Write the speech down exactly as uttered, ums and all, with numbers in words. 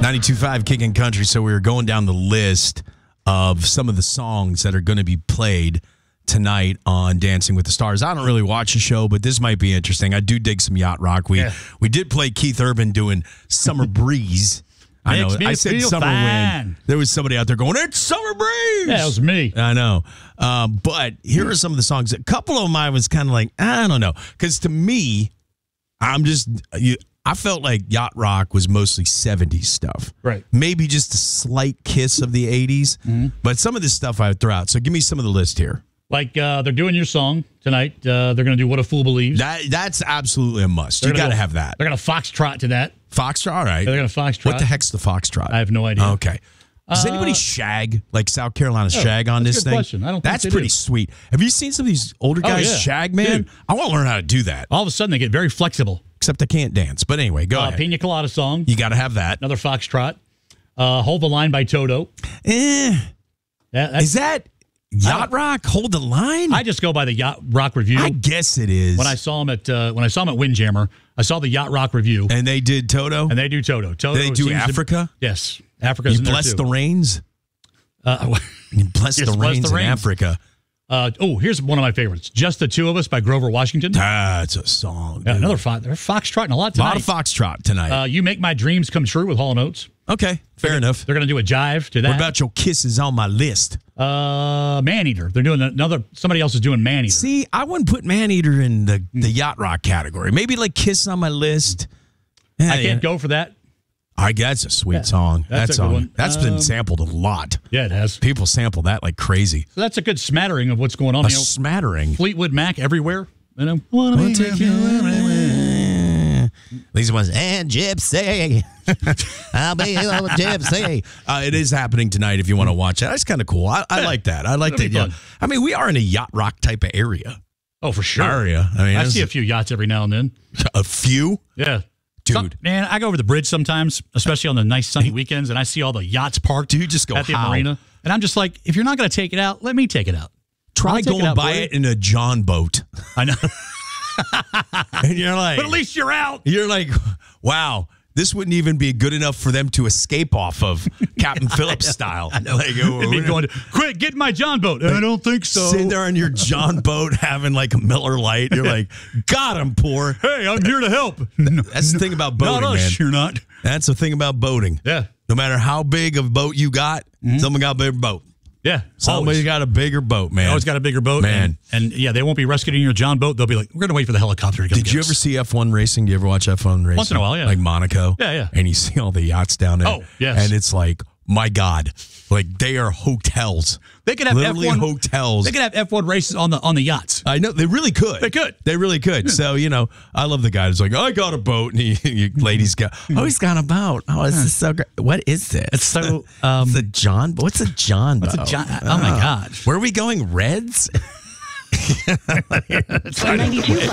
ninety-two point five Kicking Country. So we were going down the list of some of the songs that are going to be played tonight on Dancing with the Stars. I don't really watch the show, but this might be interesting. I do dig some yacht rock. We yeah. we did play Keith Urban doing Summer Breeze. I know. I said Summer fine. Wind. There was somebody out there going, "It's Summer Breeze." Yeah, it was me. I know. Um, but here are some of the songs. A couple of them I was kind of like, I don't know. Because to me, I'm just, you, I felt like yacht rock was mostly seventies stuff. Right. Maybe just a slight kiss of the eighties. Mm-hmm. But some of this stuff I would throw out. So give me some of the list here. Like uh, they're doing your song tonight. Uh, they're going to do What a Fool Believes. That That's absolutely a must. They're you got to have that. They're going to foxtrot to that. Foxtrot? All right. They're going to foxtrot. What the heck's the foxtrot? I have no idea. Okay. Does uh, anybody shag, like South Carolina oh, shag on this a good thing? Question. I don't think That's pretty do. sweet. Have you seen some of these older guys oh, yeah. shag, man? Dude. I want to learn how to do that. All of a sudden, they get very flexible. Except I can't dance. But anyway, go uh, ahead. Pina Colada song. You got to have that. Another foxtrot. Uh, Hold the Line by Toto. Eh. Yeah, Is that... Yacht Rock, Hold the Line? I just go by the Yacht Rock Review. I guess it is. When I saw him at uh, when I saw him at Windjammer, I saw the Yacht Rock Review, and they did Toto, and they do Toto. Toto. They do Africa. To, yes, Africa's. You bless the rains. Uh, you bless the rains bless the in rains. Africa. Uh, oh, here's one of my favorites. Just the Two of Us by Grover Washington. That's a song. Yeah, another fo- they're foxtrotting a lot tonight. A lot of foxtrot tonight. Uh, you Make My Dreams Come True with Hall and Oates. Okay, fair they're, enough. They're going to do a jive to that. What about Your Kisses on My List? Uh, Maneater. They're doing another. Somebody else is doing Maneater. See, I wouldn't put Maneater in the, the yacht rock category. Maybe like Kiss on My List. Yeah, I can't yeah. go for that. I guess that's a sweet yeah, song. That's that a song. good one. That's um, been sampled a lot. Yeah, it has. People sample that like crazy. So that's a good smattering of what's going on. A you know, smattering. Fleetwood Mac everywhere. You know, wanna wanna take you everywhere. These ones and Gypsy. I'll be a gypsy. Uh, it is happening tonight if you want to watch it. That's kind of cool. I, I yeah. like that. I like that. Yeah. I mean, we are in a yacht rock type of area. Oh, for sure. Area. I mean, I see a few yachts every now and then. A few? Yeah. Dude. Some, man, I go over the bridge sometimes, especially on the nice sunny weekends, and I see all the yachts parked Dude, just go at the how? marina. And I'm just like, if you're not going to take it out, let me take it out. Try going it by it in a John boat. I know. And you're like, but at least you're out. You're like, wow, this wouldn't even be good enough for them to escape off of, Captain Phillips style. I know. Like, oh, It'd be going to, quick, get in my John boat. Like, I don't think so. Sitting there on your John boat having like a Miller Lite. You're like, got him, poor. Hey, I'm here to help. That's the thing about boating, not us, man. You're not. That's the thing about boating. Yeah. No matter how big of a boat you got, mm-hmm. someone got a bigger boat. Yeah. Somebody's got a bigger boat, man. Always got a bigger boat. Man. And, and yeah, they won't be rescuing your John boat. They'll be like, we're going to wait for the helicopter to come Did get you us. ever see F one racing? Do you ever watch F one racing? Once in a while, yeah. Like Monaco? Yeah, yeah. And you see all the yachts down there. Oh, yes. And it's like, my God. Like, they are hotels. They could have Literally F one hotels. They could have F one races on the on the yachts. I know. They really could. They could. They really could. So, you know, I love the guy who's like, I got a boat. And he, he ladies go, oh, he's got a boat. Oh, this is so great. What is this? It's so. Um, it's a John. What's a John boat? What's a John? Oh, my God. Where are we going? Reds? ninety-two